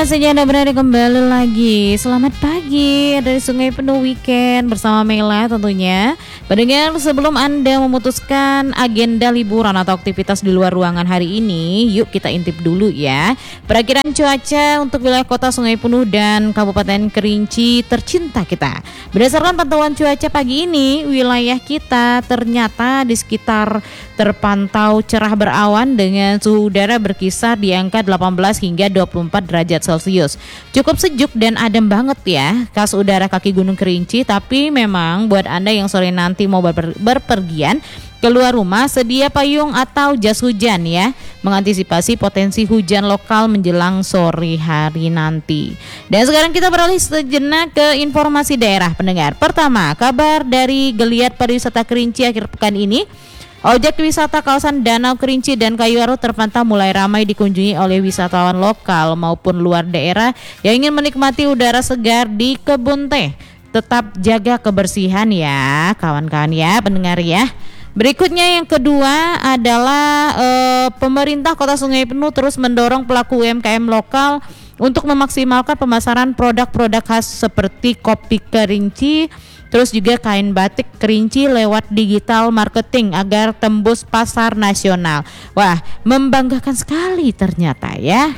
Saja Anda berada kembali lagi. Selamat pagi dari Sungai Penuh Weekend bersama Mela tentunya. Pendengar, sebelum Anda memutuskan agenda liburan atau aktivitas di luar ruangan hari ini, yuk kita intip dulu ya perakiraan cuaca untuk wilayah kota Sungai Penuh dan Kabupaten Kerinci tercinta kita. Berdasarkan pantauan cuaca pagi ini, wilayah kita ternyata di sekitar terpantau cerah berawan dengan suhu udara berkisar di angka 18 hingga 24 derajat Celcius. Cukup sejuk dan adem banget ya khas udara kaki Gunung Kerinci. Tapi memang buat Anda yang sore nanti mau berpergian keluar rumah, sedia payung atau jas hujan ya, mengantisipasi potensi hujan lokal menjelang sore hari nanti. Dan sekarang kita beralih sejenak ke informasi daerah pendengar. Pertama, kabar dari Geliat Pariwisata Kerinci akhir pekan ini. Objek wisata kawasan Danau Kerinci dan Kayu Aro terpantau mulai ramai dikunjungi oleh wisatawan lokal maupun luar daerah yang ingin menikmati udara segar di kebun teh. Tetap jaga kebersihan ya kawan-kawan ya pendengar ya. Berikutnya yang kedua adalah pemerintah Kota Sungai Penuh terus mendorong pelaku UMKM lokal untuk memaksimalkan pemasaran produk-produk khas seperti kopi Kerinci, terus juga kain batik Kerinci lewat digital marketing agar tembus pasar nasional. Wah, membanggakan sekali ternyata ya.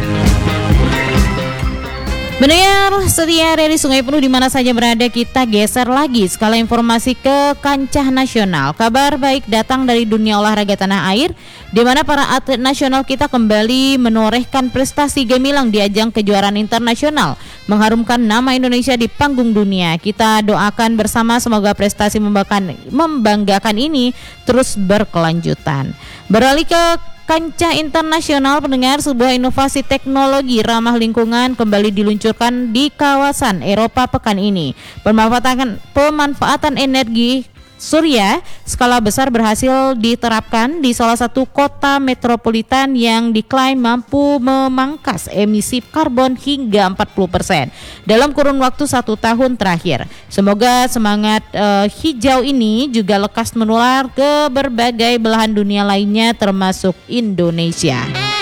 Mendengar setia dari Sungai Penuh di mana saja berada, kita geser lagi skala informasi ke kancah nasional. Kabar baik datang dari dunia olahraga tanah air, di mana para atlet nasional kita kembali menorehkan prestasi gemilang di ajang kejuaraan internasional, mengharumkan nama Indonesia di panggung dunia. Kita doakan bersama semoga prestasi membanggakan ini terus berkelanjutan. Beralih ke kancah internasional pendengar, sebuah inovasi teknologi ramah lingkungan kembali diluncurkan di kawasan Eropa pekan ini. Pemanfaatan energi surya skala besar berhasil diterapkan di salah satu kota metropolitan yang diklaim mampu memangkas emisi karbon hingga 40% dalam kurun waktu 1 tahun terakhir. Semoga semangat hijau ini juga lekas menular ke berbagai belahan dunia lainnya termasuk Indonesia.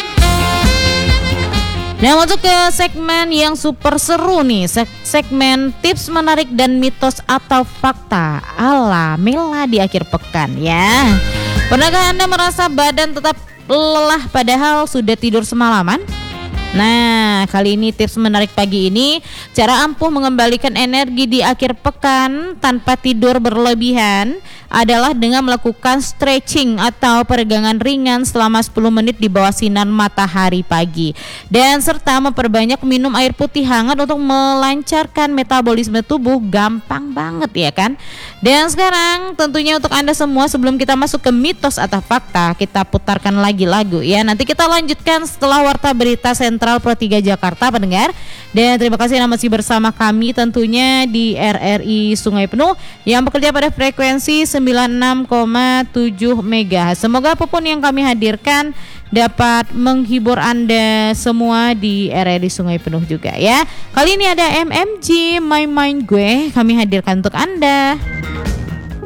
Nah, masuk ke segmen yang super seru nih, segmen tips menarik dan mitos atau fakta ala Mela di akhir pekan ya. Pernahkah Anda merasa badan tetap lelah padahal sudah tidur semalaman? Nah, kali ini tips menarik pagi ini, cara ampuh mengembalikan energi di akhir pekan tanpa tidur berlebihan adalah dengan melakukan stretching atau peregangan ringan selama 10 menit di bawah sinar matahari pagi, dan serta memperbanyak minum air putih hangat untuk melancarkan metabolisme tubuh. Gampang banget ya kan? Dan sekarang tentunya untuk Anda semua, sebelum kita masuk ke mitos atau fakta, kita putarkan lagi lagu ya. Nanti kita lanjutkan setelah Warta Berita Sentral Pro 3 Jakarta pendengar. Dan terima kasih Anda masih bersama kami tentunya di RRI Sungai Penuh yang bekerja pada frekuensi 96,7 MHz. Semoga apapun yang kami hadirkan dapat menghibur Anda semua di RRI Sungai Penuh juga ya. Kali ini ada MMG My Mind Gue kami hadirkan untuk Anda.